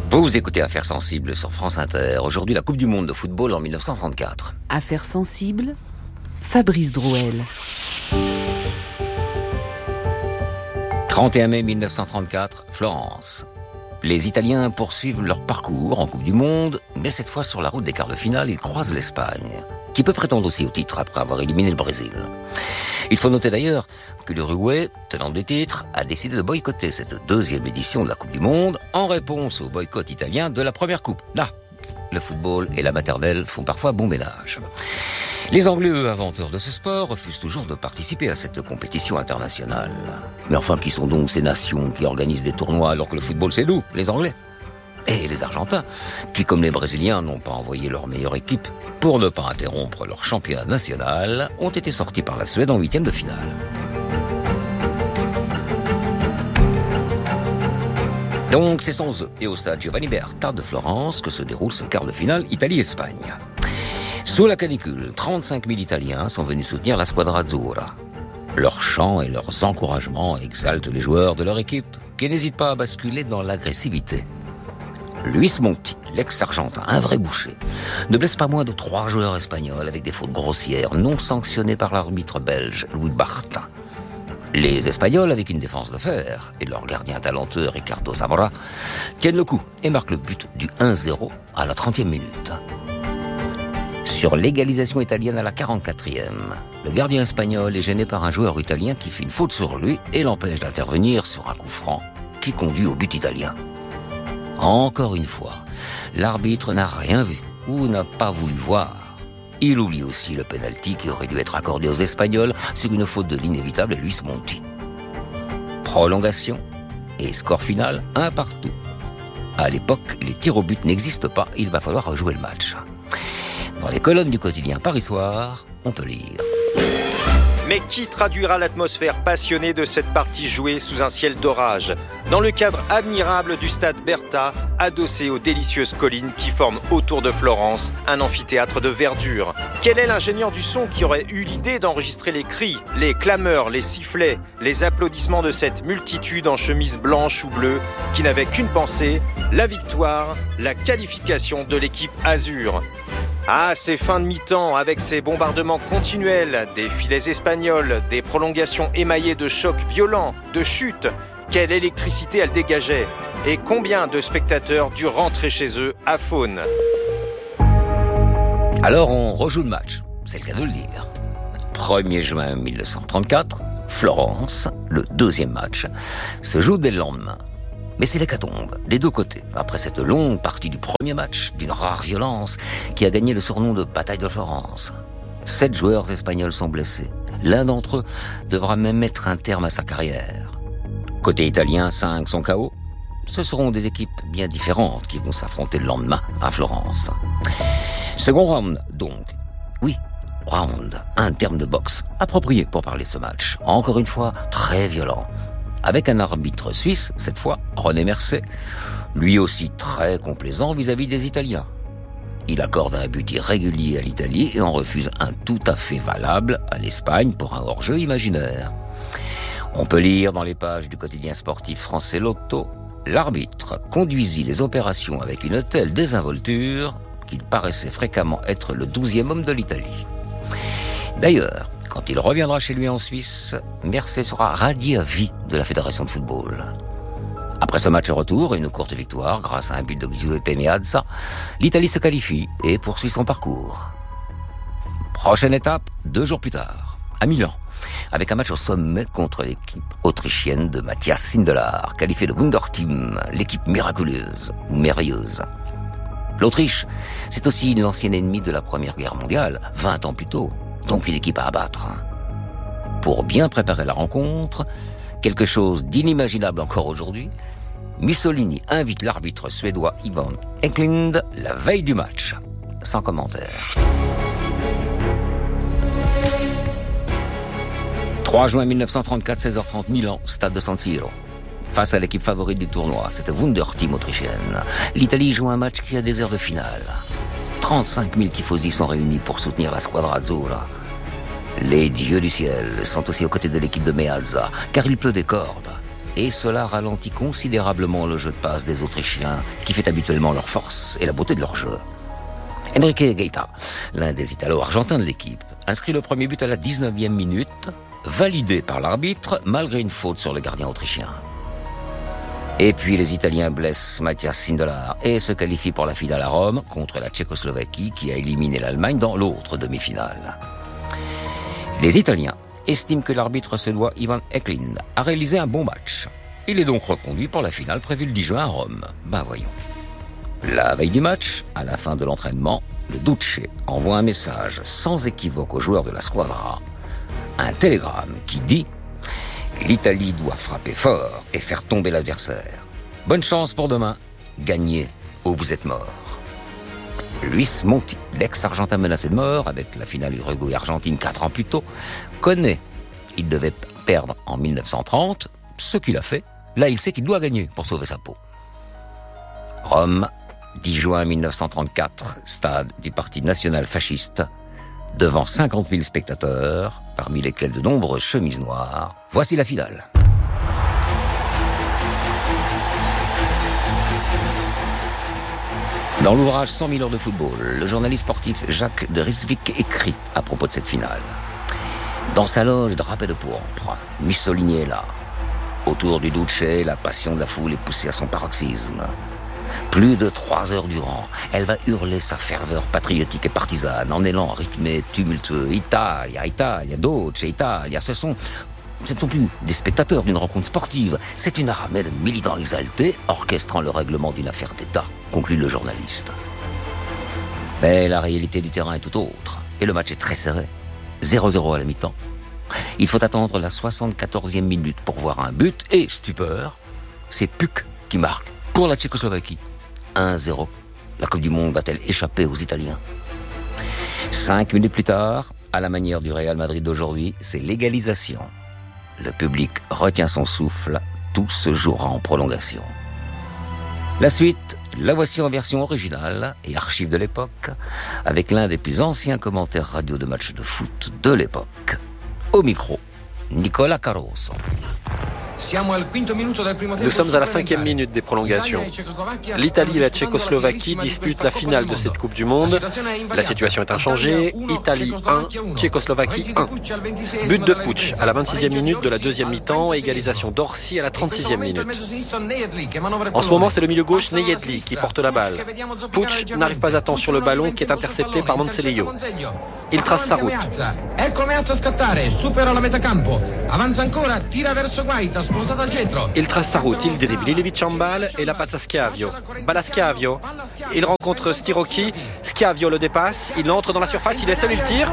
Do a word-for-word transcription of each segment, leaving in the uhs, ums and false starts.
Vous écoutez Affaires sensibles sur France Inter. Aujourd'hui, la Coupe du Monde de football en dix-neuf cent trente-quatre. Affaires sensibles, Fabrice Drouel. trente et un mai mille neuf cent trente-quatre, Florence. Les Italiens poursuivent leur parcours en Coupe du Monde, mais cette fois sur la route des quarts de finale, ils croisent l'Espagne, qui peut prétendre aussi au titre après avoir éliminé le Brésil. Il faut noter d'ailleurs que l'Uruguay, tenant du titre, a décidé de boycotter cette deuxième édition de la Coupe du Monde en réponse au boycott italien de la première coupe. Là, le football et la maternelle font parfois bon ménage. Les Anglais, eux, inventeurs de ce sport, refusent toujours de participer à cette compétition internationale. Mais enfin, qui sont donc ces nations qui organisent des tournois alors que le football, c'est nous, les Anglais ? Et les Argentins, qui, comme les Brésiliens, n'ont pas envoyé leur meilleure équipe pour ne pas interrompre leur championnat national, ont été sortis par la Suède en huitième de finale. Donc, c'est sans eux et au stade Giovanni Berta de Florence que se déroule ce quart de finale Italie-Espagne. Sous la canicule, trente-cinq mille Italiens sont venus soutenir la Squadra Azzurra. Leurs chants et leurs encouragements exaltent les joueurs de leur équipe, qui n'hésitent pas à basculer dans l'agressivité. Luis Monti, l'ex-argentin, un vrai boucher, ne blesse pas moins de trois joueurs espagnols avec des fautes grossières non sanctionnées par l'arbitre belge Louis Barta. Les Espagnols, avec une défense de fer, et leur gardien talentueux Ricardo Zamora, tiennent le coup et marquent le but du un zéro à la trentième minute. Sur l'égalisation italienne à la quarante-quatrième, le gardien espagnol est gêné par un joueur italien qui fait une faute sur lui et l'empêche d'intervenir sur un coup franc qui conduit au but italien. Encore une fois, l'arbitre n'a rien vu ou n'a pas voulu voir. Il oublie aussi le pénalty qui aurait dû être accordé aux Espagnols sur une faute de l'inévitable Luis Monti. Prolongation et score final, un partout. À l'époque, les tirs au but n'existent pas, il va falloir rejouer le match. Dans les colonnes du quotidien Paris Soir, on peut lire. Mais qui traduira l'atmosphère passionnée de cette partie jouée sous un ciel d'orage, dans le cadre admirable du stade Berta, adossé aux délicieuses collines qui forment autour de Florence un amphithéâtre de verdure? Quel est l'ingénieur du son qui aurait eu l'idée d'enregistrer les cris, les clameurs, les sifflets, les applaudissements de cette multitude en chemise blanche ou bleue qui n'avait qu'une pensée, la victoire, la qualification de l'équipe Azur? Ah, ces fins de mi-temps avec ces bombardements continuels, des filets espagnols, des prolongations émaillées de chocs violents, de chutes. Quelle électricité elle dégageait! Et combien de spectateurs durent rentrer chez eux à faune? Alors on rejoue le match, c'est le cas de le dire. premier juin mille neuf cent trente-quatre, Florence, le deuxième match, se joue dès le lendemain. Mais c'est l'hécatombe, des deux côtés, après cette longue partie du premier match, d'une rare violence, qui a gagné le surnom de bataille de Florence. Sept joueurs espagnols sont blessés. L'un d'entre eux devra même mettre un terme à sa carrière. Côté italien, cinq sont K O. Ce seront des équipes bien différentes qui vont s'affronter le lendemain à Florence. Second round, donc. Oui, round, un terme de boxe, approprié pour parler de ce match. Encore une fois, très violent. Avec un arbitre suisse, cette fois, René Mercé, lui aussi très complaisant vis-à-vis des Italiens. Il accorde un but irrégulier à l'Italie et en refuse un tout à fait valable à l'Espagne pour un hors-jeu imaginaire. On peut lire dans les pages du quotidien sportif français Lotto, l'arbitre conduisit les opérations avec une telle désinvolture qu'il paraissait fréquemment être le douzième homme de l'Italie. D'ailleurs, quand il reviendra chez lui en Suisse, Mercé sera radié à vie de la Fédération de football. Après ce match retour et une courte victoire grâce à un but de Giuseppe Meazza, l'Italie se qualifie et poursuit son parcours. Prochaine étape, deux jours plus tard, à Milan, avec un match au sommet contre l'équipe autrichienne de Matthias Sindelar, qualifiée de Wunderteam, l'équipe miraculeuse ou merveilleuse. L'Autriche, c'est aussi l'ancienne ennemie de la Première Guerre mondiale, vingt ans plus tôt. Donc une équipe à abattre. Pour bien préparer la rencontre, quelque chose d'inimaginable encore aujourd'hui, Mussolini invite l'arbitre suédois Ivan Eklund la veille du match. Sans commentaire. trois juin mille neuf cent trente-quatre, seize heures trente, Milan, stade de San Siro. Face à l'équipe favorite du tournoi, cette Wunderteam autrichienne, l'Italie joue un match qui a des airs de finale. trente-cinq mille tifosi sont réunis pour soutenir la Squadra Azzurra. Les dieux du ciel sont aussi aux côtés de l'équipe de Meazza, car il pleut des cordes. et cela ralentit considérablement le jeu de passe des Autrichiens, qui fait habituellement leur force et la beauté de leur jeu. Enrique Gaeta, l'un des Italo-Argentins de l'équipe, inscrit le premier but à la dix-neuvième minute, validé par l'arbitre malgré une faute sur le gardien autrichien. Et puis les Italiens blessent Matthias Sindelar et se qualifient pour la finale à Rome contre la Tchécoslovaquie qui a éliminé l'Allemagne dans l'autre demi-finale. Les Italiens estiment que l'arbitre suédois Ivan Eklund a réalisé un bon match. Il est donc reconduit pour la finale prévue le dix juin à Rome. Ben voyons. La veille du match, à la fin de l'entraînement, le Duce envoie un message sans équivoque aux joueurs de la squadra. Un télégramme qui dit « L'Italie doit frapper fort et faire tomber l'adversaire. Bonne chance pour demain. Gagnez ou vous êtes mort. » Luis Monti, l'ex-Argentin menacé de mort avec la finale Uruguay-Argentine quatre ans plus tôt, connaît qu'il devait perdre en mille neuf cent trente, ce qu'il a fait. Là, il sait qu'il doit gagner pour sauver sa peau. Rome, dix juin mille neuf cent trente-quatre, stade du Parti national fasciste, devant cinquante mille spectateurs, parmi lesquels de nombreuses chemises noires. Voici la finale. Dans l'ouvrage cent mille heures de football, le journaliste sportif Jacques de Rijswijk écrit à propos de cette finale. Dans sa loge drapée de pourpre, Mussolini est là. Autour du Duce, la passion de la foule est poussée à son paroxysme. Plus de trois heures durant, elle va hurler sa ferveur patriotique et partisane en élan rythmé, tumultueux. Italia, Italia, Duce, Italia, ce sont, ce ne sont plus des spectateurs d'une rencontre sportive, c'est une armée de militants exaltés orchestrant le règlement d'une affaire d'État, conclut le journaliste. Mais la réalité du terrain est tout autre, et le match est très serré. zéro zéro à la mi-temps. Il faut attendre la soixante-quatorzième minute pour voir un but, et stupeur, c'est Puck qui marque. Pour la Tchécoslovaquie, un zéro. La Coupe du Monde va-t-elle échapper aux Italiens? Cinq minutes plus tard, à la manière du Real Madrid d'aujourd'hui, c'est l'égalisation. Le public retient son souffle, tout se jouera en prolongation. La suite, la voici en version originale et archive de l'époque, avec l'un des plus anciens commentaires radio de matchs de foot de l'époque. Au micro, Nicola Caruso. Nous sommes à la cinquième minute des prolongations. L'Italie et la Tchécoslovaquie disputent la finale de cette Coupe du Monde. La situation est inchangée. Italie un, Tchécoslovaquie un. But de Pucci à la vingt-sixième minute de la deuxième mi-temps et égalisation d'Orsi à la trente-sixième minute. En ce moment, c'est le milieu gauche Nejedly qui porte la balle. Pucci n'arrive pas à temps sur le ballon qui est intercepté par Mancelio. Il trace sa route. Il trace sa route, il dribble, il évite Chambal et la passe à Schiavio. Balle à Schiavio. Il rencontre Stirocchi. Schiavio le dépasse. Il entre dans la surface, il est seul, il tire.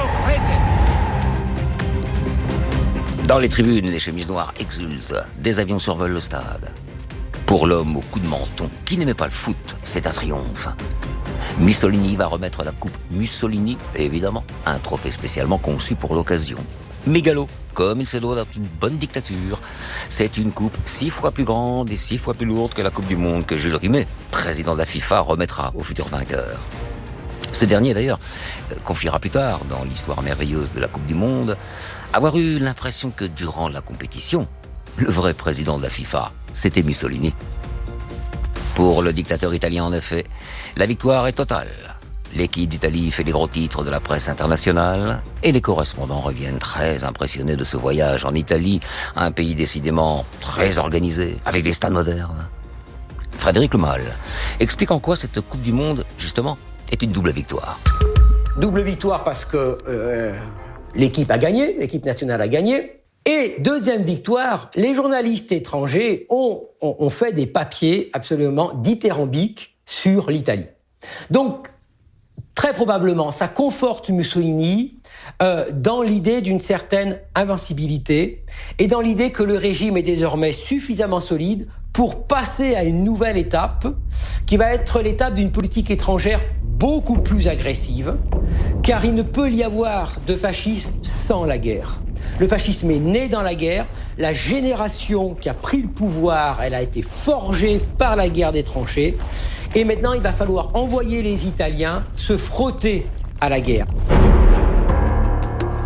Dans les tribunes, les chemises noires exultent. Des avions survolent le stade. Pour l'homme au coup de menton, qui n'aimait pas le foot, c'est un triomphe. Mussolini va remettre la coupe Mussolini, évidemment, un trophée spécialement conçu pour l'occasion. Mégalo, comme il se doit dans une bonne dictature. C'est une coupe six fois plus grande et six fois plus lourde que la Coupe du Monde que Jules Rimet, président de la FIFA, remettra au futur vainqueur. Ce dernier, d'ailleurs, confiera plus tard, dans l'histoire merveilleuse de la Coupe du Monde, avoir eu l'impression que durant la compétition, le vrai président de la FIFA, c'était Mussolini. Pour le dictateur italien, en effet, la victoire est totale. L'équipe d'Italie fait les gros titres de la presse internationale et les correspondants reviennent très impressionnés de ce voyage en Italie, un pays décidément très organisé, avec des stades modernes. Frédéric Lemal explique en quoi cette Coupe du Monde, justement, est une double victoire. Double victoire parce que euh, l'équipe a gagné, l'équipe nationale a gagné. Et deuxième victoire, les journalistes étrangers ont, ont, ont fait des papiers absolument dithyrambiques sur l'Italie. Donc, très probablement, ça conforte Mussolini euh, dans l'idée d'une certaine invincibilité et dans l'idée que le régime est désormais suffisamment solide pour passer à une nouvelle étape qui va être l'étape d'une politique étrangère beaucoup plus agressive, car il ne peut y avoir de fascisme sans la guerre. Le fascisme est né dans la guerre, la génération qui a pris le pouvoir, elle a été forgée par la guerre des tranchées, et maintenant il va falloir envoyer les Italiens se frotter à la guerre.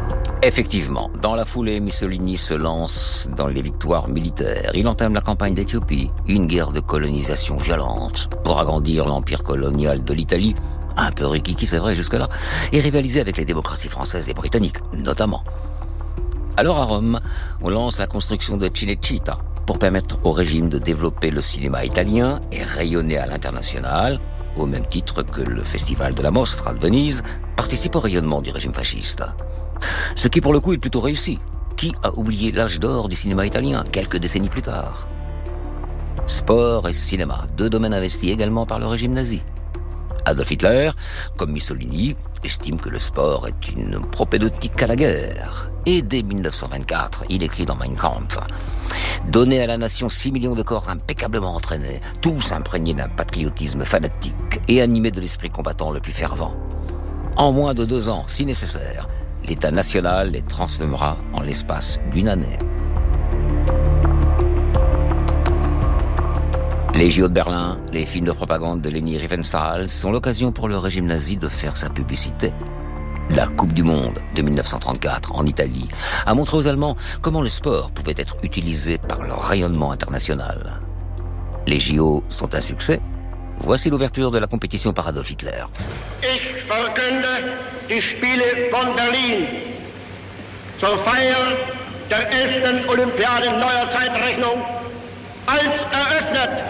Effectivement, dans la foulée, Mussolini se lance dans les victoires militaires. Il entame la campagne d'Éthiopie, une guerre de colonisation violente pour agrandir l'empire colonial de l'Italie, un peu rikiki c'est vrai jusque-là, et rivaliser avec les démocraties françaises et britanniques, notamment. Alors à Rome, on lance la construction de Cinecittà pour permettre au régime de développer le cinéma italien et rayonner à l'international, au même titre que le festival de la Mostra de Venise participe au rayonnement du régime fasciste. Ce qui pour le coup est plutôt réussi. Qui a oublié l'âge d'or du cinéma italien quelques décennies plus tard? Sport et cinéma, deux domaines investis également par le régime nazi. Adolf Hitler, comme Mussolini, estime que le sport est une propédeutique à la guerre. Et dès dix-neuf cent vingt-quatre, il écrit dans Mein Kampf « Donner à la nation six millions de corps impeccablement entraînés, tous imprégnés d'un patriotisme fanatique et animés de l'esprit combattant le plus fervent. En moins de deux ans, si nécessaire, l'État national les transformera en l'espace d'une année. » Les J O de Berlin, les films de propagande de Leni Riefenstahl sont l'occasion pour le régime nazi de faire sa publicité. La Coupe du Monde de dix-neuf cent trente-quatre en Italie a montré aux Allemands comment le sport pouvait être utilisé par leur rayonnement international. Les J O sont un succès. Voici l'ouverture de la compétition par Adolf Hitler. Ich verkünde die Spiele von Berlin zur Feier der elften Olympiade neuer Zeitrechnung als eröffnet.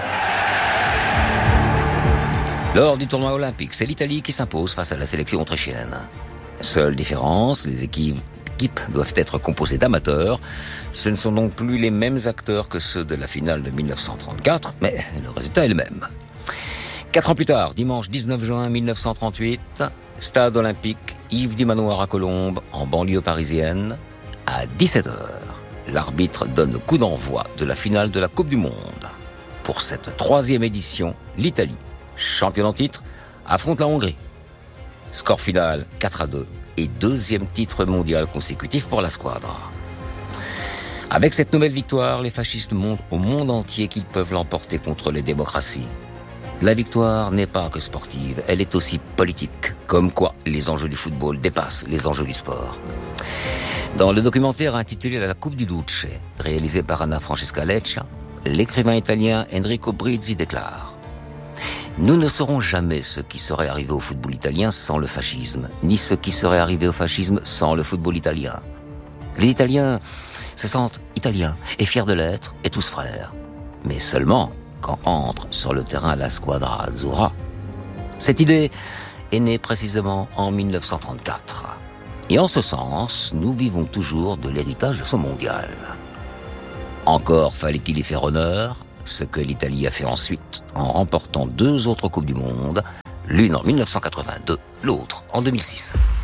Lors du tournoi olympique, c'est l'Italie qui s'impose face à la sélection autrichienne. Seule différence, les équipes doivent être composées d'amateurs. Ce ne sont donc plus les mêmes acteurs que ceux de la finale de dix-neuf cent trente-quatre, mais le résultat est le même. Quatre ans plus tard, dimanche dix-neuf juin mille neuf cent trente-huit, stade olympique Yves du Manoir à Colombes, en banlieue parisienne, à dix-sept heures. L'arbitre donne le coup d'envoi de la finale de la Coupe du Monde. Pour cette troisième édition, l'Italie, championne en titre, affronte la Hongrie. Score final quatre à deux et deuxième titre mondial consécutif pour la squadra. Avec cette nouvelle victoire, les fascistes montrent au monde entier qu'ils peuvent l'emporter contre les démocraties. La victoire n'est pas que sportive, elle est aussi politique. Comme quoi, les enjeux du football dépassent les enjeux du sport. Dans le documentaire intitulé La Coupe du Duce, réalisé par Anna Francesca Leccia, l'écrivain italien Enrico Brizzi déclare « Nous ne saurons jamais ce qui serait arrivé au football italien sans le fascisme, ni ce qui serait arrivé au fascisme sans le football italien. Les Italiens se sentent italiens et fiers de l'être et tous frères, mais seulement quand entre sur le terrain la squadra azzurra. » Cette idée est née précisément en dix-neuf cent trente-quatre. Et en ce sens, nous vivons toujours de l'héritage de ce mondial. Encore fallait-il y faire honneur, ce que l'Italie a fait ensuite, en remportant deux autres Coupes du Monde, l'une en dix-neuf cent quatre-vingt-deux, l'autre en deux mille six.